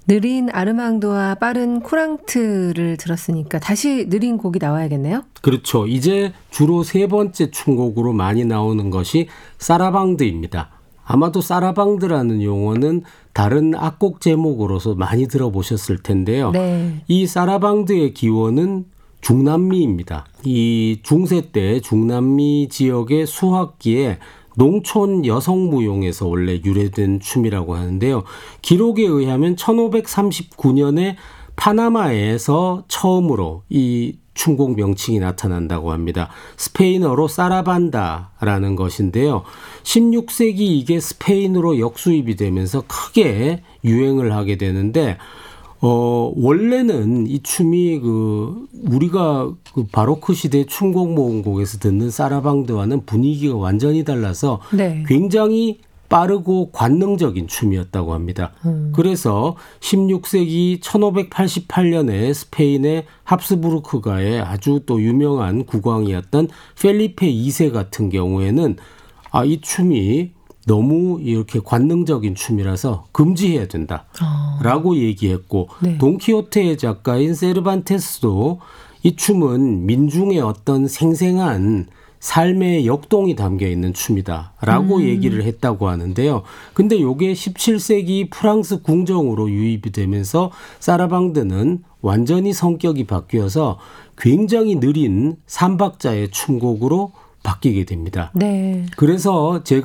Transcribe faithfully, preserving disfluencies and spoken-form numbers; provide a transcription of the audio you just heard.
느린 아르망도와 빠른 쿠랑트를 들었으니까 다시 느린 곡이 나와야겠네요? 그렇죠. 이제 주로 세 번째 춤곡으로 많이 나오는 것이 사라방드입니다. 아마도 사라방드라는 용어는 다른 악곡 제목으로서 많이 들어보셨을 텐데요. 네. 이 사라방드의 기원은 중남미입니다. 이 중세 때 중남미 지역의 수학기에 농촌 여성무용에서 원래 유래된 춤이라고 하는데요. 기록에 의하면 천오백삼십구 년에 파나마에서 처음으로 이 춤곡 명칭이 나타난다고 합니다. 스페인어로 사라반다라는 것인데요. 십육 세기 이게 스페인으로 역수입이 되면서 크게 유행을 하게 되는데 어, 원래는 이 춤이 그, 우리가 그 바로크 시대 춤곡 모음곡에서 듣는 사라방드와는 분위기가 완전히 달라서 네. 굉장히 빠르고 관능적인 춤이었다고 합니다. 음. 그래서 십육 세기 천오백팔십팔 년에 스페인의 합스부르크가의 아주 또 유명한 국왕이었던 펠리페 이 세 같은 경우에는 아, 이 춤이 너무 이렇게 관능적인 춤이라서 금지해야 된다라고 어. 얘기했고 네. 돈키호테의 작가인 세르반테스도 이 춤은 민중의 어떤 생생한 삶의 역동이 담겨 있는 춤이다라고 음. 얘기를 했다고 하는데요. 근데 이게 십칠 세기 프랑스 궁정으로 유입이 되면서 사라방드는 완전히 성격이 바뀌어서 굉장히 느린 삼박자의 춤곡으로 바뀌게 됩니다. 네. 그래서 제가